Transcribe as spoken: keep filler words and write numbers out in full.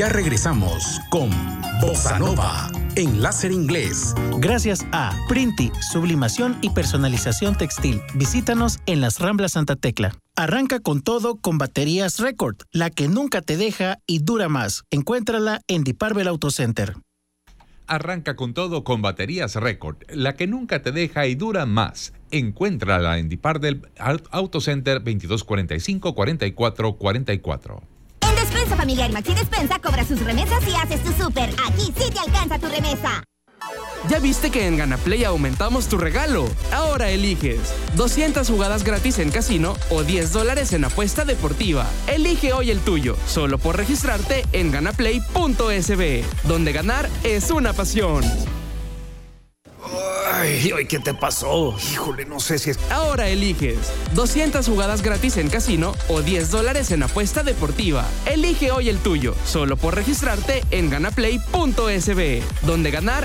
Ya regresamos con Bossa Nova en Láser Inglés. Gracias a Printi, sublimación y personalización textil. Visítanos en las Ramblas Santa Tecla. Arranca con todo con baterías Record, la que nunca te deja y dura más. Encuéntrala en Diparvel Auto Center. Arranca con todo con baterías Record, la que nunca te deja y dura más. Encuéntrala en Diparvel Auto Center veintidós cuarenta y cinco, cuarenta y cuatro cuarenta y cuatro. En Despensa Familiar Maxi Despensa cobra sus remesas y haces tu súper. Aquí sí te alcanza tu remesa. ¿Ya viste que en Ganaplay aumentamos tu regalo? Ahora eliges doscientas jugadas gratis en casino o diez dólares en apuesta deportiva. Elige hoy el tuyo, solo por registrarte en ganaplay punto es be, donde ganar es una pasión. Ay, ay, ¿qué te pasó? Híjole, no sé si es... Ahora eliges doscientas jugadas gratis en casino o diez dólares en apuesta deportiva. Elige hoy el tuyo, solo por registrarte en ganaplay punto es be, donde ganar